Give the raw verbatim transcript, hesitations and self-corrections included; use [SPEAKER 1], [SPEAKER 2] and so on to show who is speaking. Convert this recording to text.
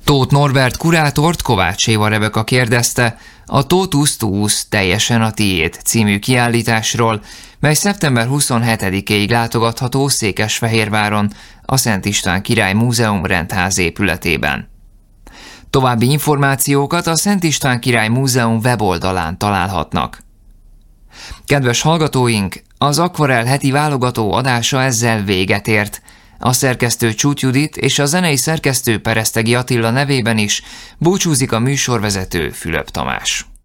[SPEAKER 1] Tóth Norbert kurátort Kovács Éva Rebeka kérdezte a Totusz Tuusz teljesen a tiéd című kiállításról, mely szeptember huszonhetedikéig látogatható Székesfehérváron, a Szent István Király Múzeum rendház épületében. További információkat a Szent István Király Múzeum weboldalán találhatnak. Kedves hallgatóink, az Akvarel heti válogató adása ezzel véget ért. A szerkesztő Csuth Judit és a zenei szerkesztő Peresztegi Attila nevében is búcsúzik a műsorvezető Fülöp Tamás.